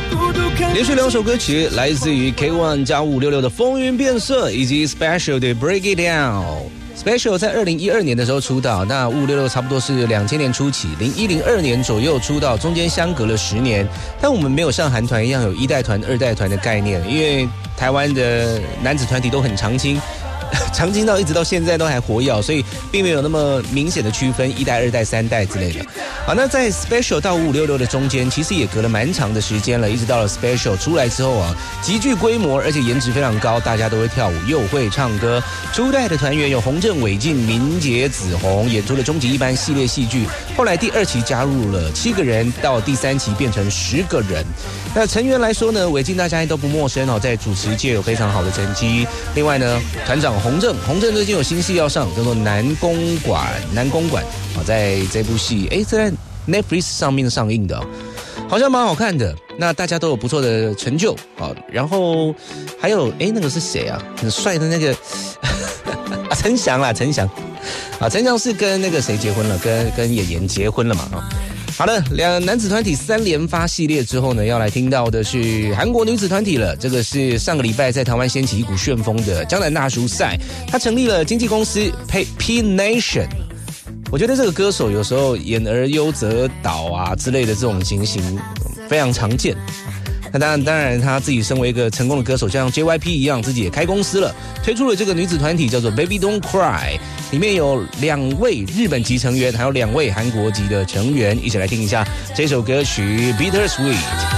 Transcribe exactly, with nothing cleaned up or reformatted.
连续两首歌曲来自于 K 一 加五五六六的风云变色，以及 Special 的 Break It Down。Special 在二零一二年的时候出道，那五五六六差不多是两千年初期，零一零二年左右出道，中间相隔了十年。但我们没有像韩团一样有一代团、二代团的概念，因为台湾的男子团体都很常青。长青到一直到现在都还活跃，所以并没有那么明显的区分一代、二代、三代之类的。好，那在 Special 到五五六六的中间，其实也隔了蛮长的时间了，一直到了 Special 出来之后啊，极具规模，而且颜值非常高，大家都会跳舞又会唱歌。初代的团员有洪正、韦静、明杰、子红，演出了终极一班系列戏剧。后来第二期加入了七个人，到第三期变成十个人。那成员来说呢，韦静大家都不陌生哦，在主持界有非常好的成绩。另外呢，团长洪正，洪正最近有新戏要上，叫做《南公馆》，南公馆啊，在这部戏，哎，在 Netflix 上面上映的、哦，好像蛮好看的。那大家都有不错的成就啊。然后还有，哎，那个是谁啊？很帅的那个啊，陈翔啦，陈翔啊，陈翔是跟那个谁结婚了？跟跟演员结婚了嘛？啊。好了，两男子团体三连发系列之后呢，要来听到的是韩国女子团体了。这个是上个礼拜在台湾掀起一股旋风的江南大叔赛，他成立了经纪公司 P Nation。我觉得这个歌手有时候演而优则导啊之类的这种情形非常常见。那当然，当然他自己身为一个成功的歌手，像 J Y P 一样，自己也开公司了，推出了这个女子团体叫做 Baby Don't Cry， 里面有两位日本籍成员，还有两位韩国籍的成员，一起来听一下这首歌曲 Bittersweet。